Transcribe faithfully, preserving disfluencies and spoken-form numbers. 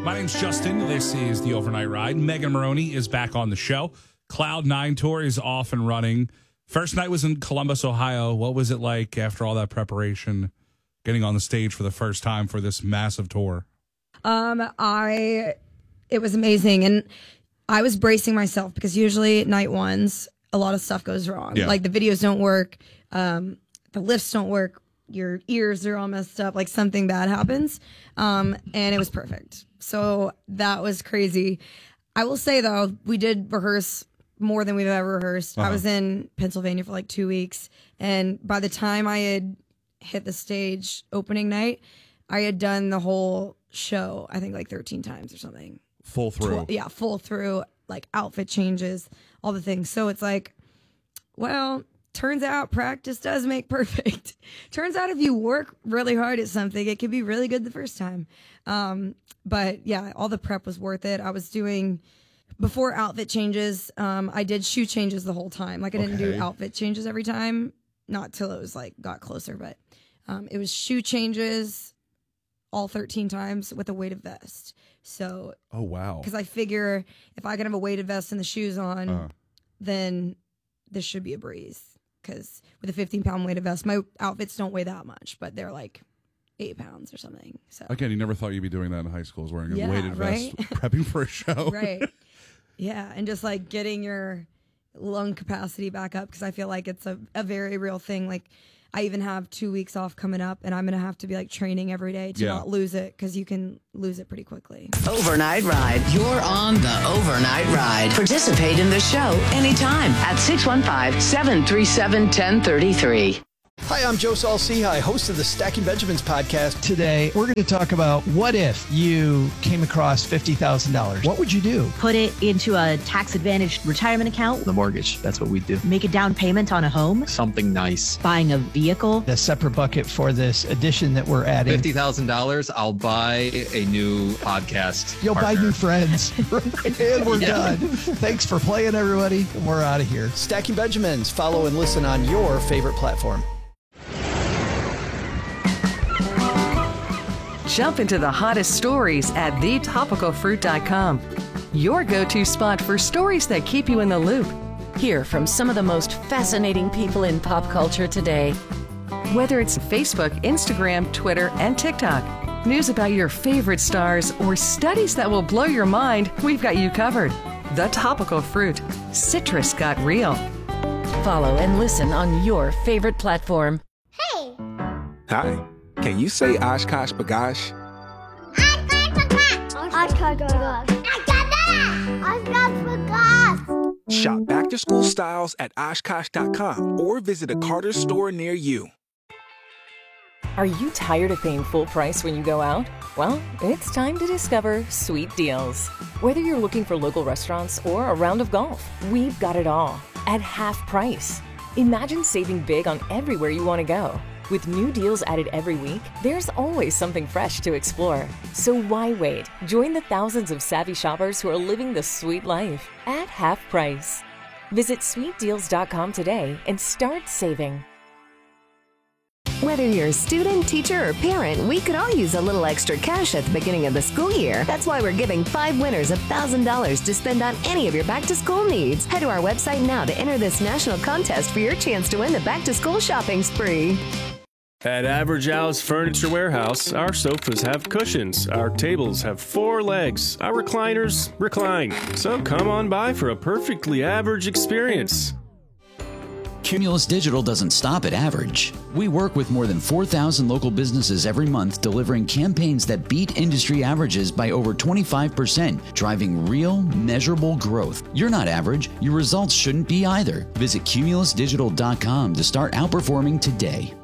My name's Justin. This is the Overnight Ride. Megan Maroney is back on the show. Cloud nine Tour is off and running. First night was in Columbus, Ohio. What was it like after all that preparation, getting on the stage for the first time for this massive tour? Um, I, it was amazing. And I was bracing myself because usually night ones, a lot of stuff goes wrong. Yeah. Like the videos don't work. Um, the lifts don't work. Your ears are all messed up. Like something bad happens. Um, and it was perfect. So that was crazy. I will say though, we did rehearse more than we've ever rehearsed. Uh-huh. I was in Pennsylvania for like two weeks. And by the time I had hit the stage opening night, I had done the whole show, I think like thirteen times or something. Full through. Tw- yeah, full through, like outfit changes, all the things. So it's like, well, turns out practice does make perfect. Turns out if you work really hard at something, it can be really good the first time. Um, but yeah, all the prep was worth it. I was doing, before outfit changes, um, I did shoe changes the whole time. Like I didn't Okay. do outfit changes every time, not till it was like got closer, but um, it was shoe changes all thirteen times with a weighted vest. So, oh, wow. Because I figure if I can have a weighted vest and the shoes on, Uh. then this should be a breeze. Because with a fifteen pound weighted vest, my outfits don't weigh that much, but they're like eight pounds or something. So Again, you never thought you'd be doing that in high school, is wearing a Yeah, weighted right? vest, prepping for a show. Right. Yeah. And just like getting your lung capacity back up, because I feel like it's a, a very real thing. Like, I even have two weeks off coming up, and I'm going to have to be like training every day to Yeah. not lose it, because you can lose it pretty quickly. Overnight Ride. You're on the Overnight Ride. Participate in the show anytime at six one five, seven three seven, one zero three three. Hi, I'm Joe Saul-Sehy, host of the Stacking Benjamins podcast. Today, we're going to talk about what if you came across fifty thousand dollars? What would you do? Put it into a tax-advantaged retirement account. The mortgage, that's what we do. Make a down payment on a home. Something nice. Buying a vehicle. A separate bucket for this addition that we're adding. fifty thousand dollars, I'll buy a new podcast You'll partner. buy new friends. And we're Yeah. done. Thanks for playing, everybody. We're out of here. Stacking Benjamins. Follow and listen on your favorite platform. Jump into the hottest stories at the topical fruit dot com. Your go-to spot for stories that keep you in the loop. Hear from some of the most fascinating people in pop culture today. Whether it's Facebook, Instagram, Twitter, and TikTok, news about your favorite stars, or studies that will blow your mind, we've got you covered. The Topical Fruit. Citrus got real. Follow and listen on your favorite platform. Hey! Hi. Can you say Oshkosh B'gosh? Oshkosh B'gosh. Oshkosh B'gosh. Shop back to school styles at Oshkosh dot com or visit a Carter's store near you. Are you tired of paying full price when you go out? Well, it's time to discover Sweet Deals. Whether you're looking for local restaurants or a round of golf, we've got it all at half price. Imagine saving big on everywhere you want to go. With new deals added every week, there's always something fresh to explore. So why wait? Join the thousands of savvy shoppers who are living the sweet life at half price. Visit sweet deals dot com today and start saving. Whether you're a student, teacher, or parent, we could all use a little extra cash at the beginning of the school year. That's why we're giving five winners one thousand dollars to spend on any of your back-to-school needs. Head to our website now to enter this national contest for your chance to win the back-to-school shopping spree. At Average Al's Furniture Warehouse, our sofas have cushions, our tables have four legs, our recliners recline. So come on by for a perfectly average experience. Cumulus Digital doesn't stop at average. We work with more than four thousand local businesses every month, delivering campaigns that beat industry averages by over twenty-five percent, driving real, measurable growth. You're not average. Your results shouldn't be either. Visit cumulus digital dot com to start outperforming today.